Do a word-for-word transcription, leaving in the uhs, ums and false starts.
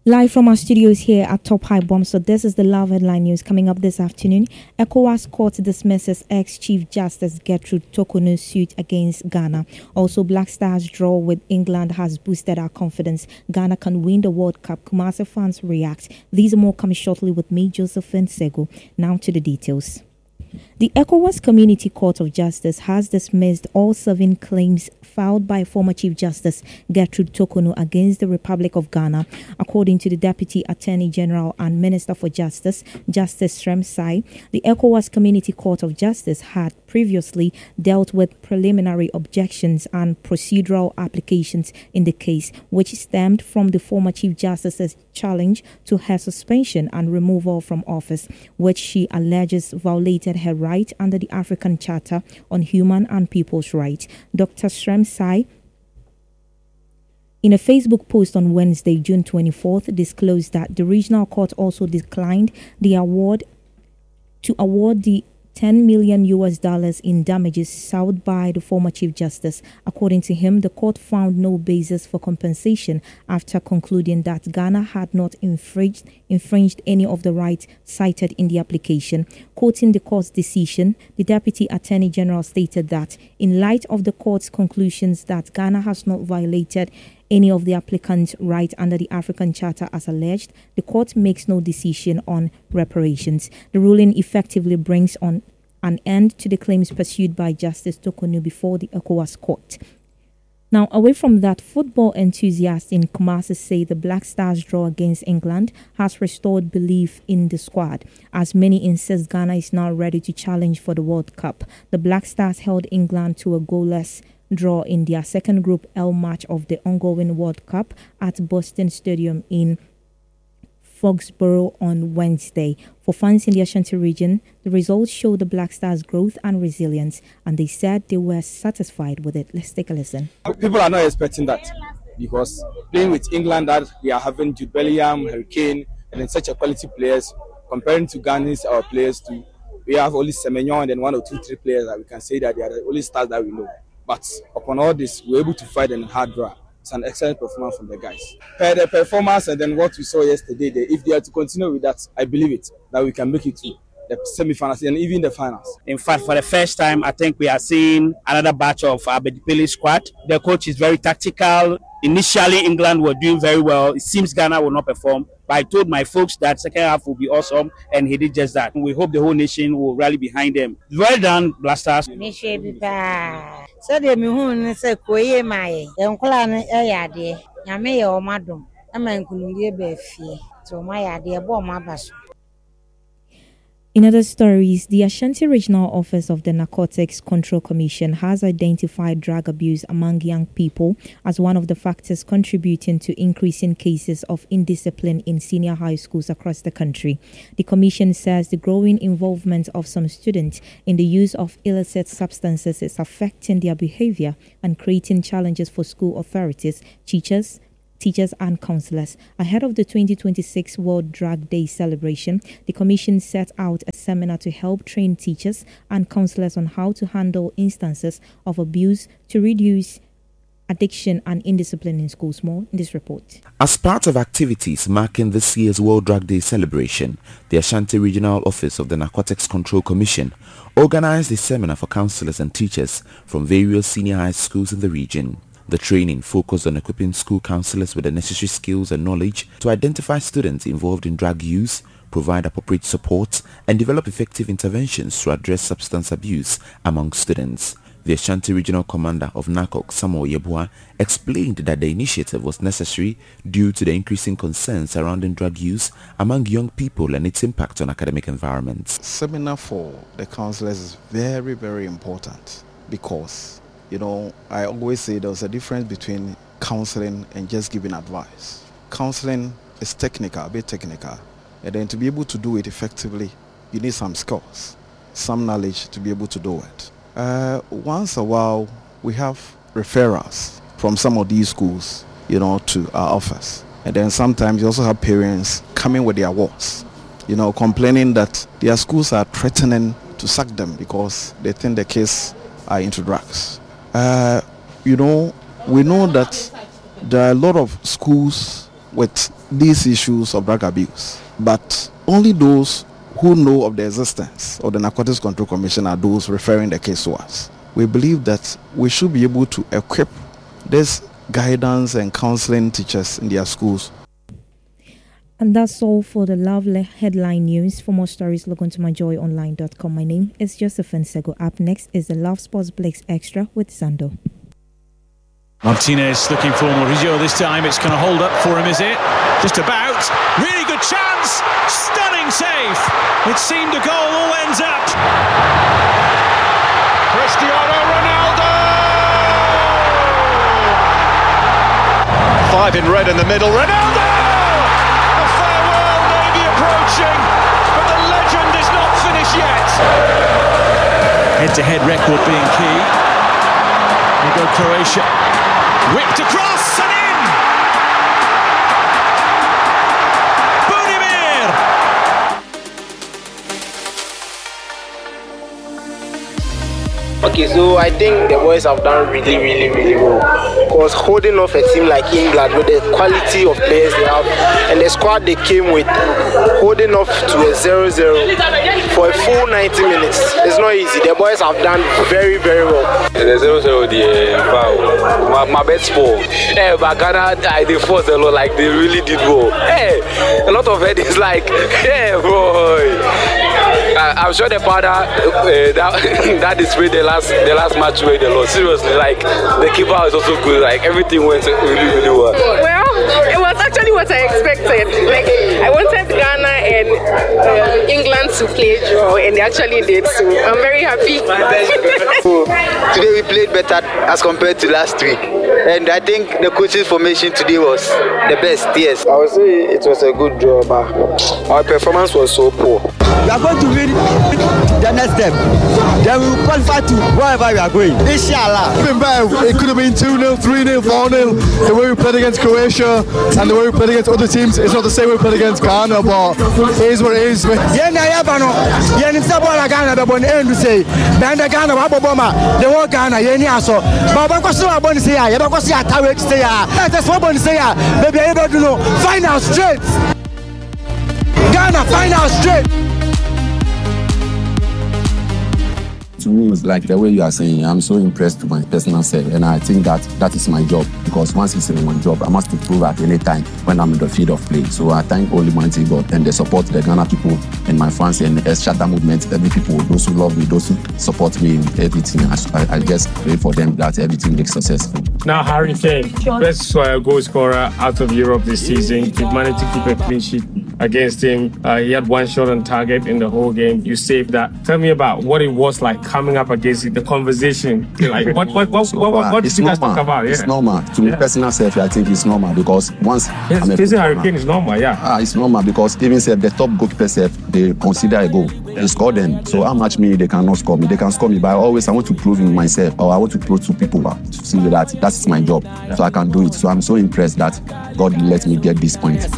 Live from our studios here at Top High Bomb. So this is the Love Headline News coming up this afternoon. ECOWAS Court dismisses ex-Chief Justice Gertrude Tokonu's suit against Ghana. Also, Black Stars draw with England has boosted our confidence. Ghana can win the World Cup. Kumasi fans react. These and more coming shortly with me, Josephine Sego. Now to the details. The ECOWAS Community Court of Justice has dismissed all seven claims filed by former Chief Justice Gertrude Tokonu against the Republic of Ghana. According to the Deputy Attorney General and Minister for Justice, Justice Srem Sai, the ECOWAS Community Court of Justice had previously dealt with preliminary objections and procedural applications in the case, which stemmed from the former Chief Justice's challenge to her suspension and removal from office, which she alleges violated her right under the African Charter on Human and People's Rights. Doctor Srem Sai, in a Facebook post on Wednesday, June twenty-fourth, disclosed that the regional court also declined the award to award the ten million U S dollars in damages sought by the former Chief Justice. According to him, the court found no basis for compensation after concluding that Ghana had not infringed, infringed any of the rights cited in the application. Quoting the court's decision, the Deputy Attorney General stated that in light of the court's conclusions that Ghana has not violated any of the applicant's rights under the African Charter as alleged, the court makes no decision on reparations. The ruling effectively brings on an end to the claims pursued by Justice Tokonu before the ECOWAS court. Now, away from that, football enthusiasts in Kumasi say the Black Stars' draw against England has restored belief in the squad, as many insist Ghana is now ready to challenge for the World Cup. The Black Stars held England to a goalless draw in their second Group L match of the ongoing World Cup at Boston Stadium in Foxborough on Wednesday. For fans in the Ashanti region, the results show the Black Stars' growth and resilience, and they said they were satisfied with it. Let's take a listen. People are not expecting that because playing with England, that we are having Jude Bellingham, Harry Kane, and then such a quality players, comparing to Ghana's our players too, we have only Semenyo and then one or two, three players that we can say that they are the only stars that we know. But upon all this, we were able to fight in hard draw. It's an excellent performance from the guys. Per the performance and then what we saw yesterday, they, if they are to continue with that, I believe it, that we can make it to the semi-finals and even the finals. In fact, for the first time, I think we are seeing another batch of Abedipele squad. The coach is very tactical. Initially, England were doing very well. It seems Ghana will not perform. But I told my folks that second half will be awesome, and he did just that. We hope the whole nation will rally behind them. Well done, Blasters. So the mihun say koye mai enkola no eyade nyame ye o madom ama nkunumie be fie so ma yade e bo ma baso. In other stories, the Ashanti Regional Office of the Narcotics Control Commission has identified drug abuse among young people as one of the factors contributing to increasing cases of indiscipline in senior high schools across the country. The commission says the growing involvement of some students in the use of illicit substances is affecting their behavior and creating challenges for school authorities, teachers, teachers and counselors. Ahead of the twenty twenty-six World Drug Day celebration, the Commission set out a seminar to help train teachers and counselors on how to handle instances of abuse to reduce addiction and indiscipline in schools. More in this report. As part of activities marking this year's World Drug Day celebration, the Ashanti Regional Office of the Narcotics Control Commission organized a seminar for counselors and teachers from various senior high schools in the region. The training focused on equipping school counselors with the necessary skills and knowledge to identify students involved in drug use, provide appropriate support, and develop effective interventions to address substance abuse among students. The Ashanti Regional Commander of NARCOC, Samuel Yeboah, explained that the initiative was necessary due to the increasing concerns surrounding drug use among young people and its impact on academic environments. Seminar for the counselors is very, very important because You know, I always say there's a difference between counseling and just giving advice. Counseling is technical, a bit technical. And then to be able to do it effectively, you need some skills, some knowledge to be able to do it. Uh, once a while, we have referrals from some of these schools, you know, to our office. And then sometimes you also have parents coming with their words, you know, complaining that their schools are threatening to sack them because they think the kids are into drugs. Uh, you know, we know that there are a lot of schools with these issues of drug abuse, but only those who know of the existence of the Narcotics Control Commission are those referring the case to us. We believe that we should be able to equip these guidance and counseling teachers in their schools. And that's all for the Love headline news. For more stories, log on to my joy online dot com. My name is Josephine Sego. Up next is the Love Sports Blitz Extra with Sando. Martinez looking for Murillo this time. It's going to hold up for him, is it? Just about. Really good chance. Stunning save. It seemed a goal, all ends up. Cristiano Ronaldo! Five in red in the middle. Ronaldo! The farewell may be approaching, but the legend is not finished yet. Head-to-head record being key. Here go Croatia. Whipped across and in! Budimir! Okay, so I think the boys have done really, really, really well. Because holding off a team like England with the quality of players they have and the squad they came with, holding off to a zero zero for a full ninety minutes, it's not easy. The boys have done very, very well. The zero zero, the foul, my, my best score. Hey, but Ghana, I did force a lot, like they really did well. Hey, a lot of it is like, hey, boy. I, I'm sure the father uh, that that displayed the last the last match where they lost. Seriously, like the keeper is also good. Like everything went really, really well. Well, it was actually what I expected. Like I wanted Ghana and uh, England to play draw, and they actually did. So I'm very happy. Today we played better as compared to last week, and I think the coach's formation today was the best. Yes, I would say it was a good draw, but our performance was so poor. We are going to win the next step. Then we will qualify to wherever we are going. Inshallah. It could have been two nil, three nil, four nil. The way we played against Croatia and the way we played against other teams, it's not the same way we played against Ghana, but it is what it is. Yeah, yeah, but no. Yeah, it's not what Ghana, but when you say, Band Ghana, Waboma, the war Ghana, yeah, so. But what was I going to say? Yeah, what was I going to say? That's what I want to say. Maybe able to know. Final straight. Ghana, final straight. To me, it's like the way you are saying, I'm so impressed with my personal self, and I think that that is my job, because once it's in my job, I must improve at any time when I'm in the field of play. So I thank Almighty God and the support the Ghana people and my fans and the Shatter movement, every people, those who love me, those who support me in everything. I, I just pray for them that everything makes successful. Now, Harry Kane, best goal scorer out of Europe this season. You've managed to keep a clean sheet against him. Uh, he had one shot on target in the whole game. You saved that. Tell me about what it was like coming up against it, the conversation. Like, what, what, what, what, what, what did you guys talk about? Yeah. It's normal. To me, yeah. personal self, I think it's normal because once yes, I'm a facing Harry Kane is normal, yeah. Ah, it's normal because even if the top goalkeeper self, they consider a goal. Yeah. They score them. So how much me they cannot score me? They can score me, but I always I want to prove in myself, or I want to prove to people to see that that's my job, yeah. so I can do it. So I'm so impressed that God let me get this point.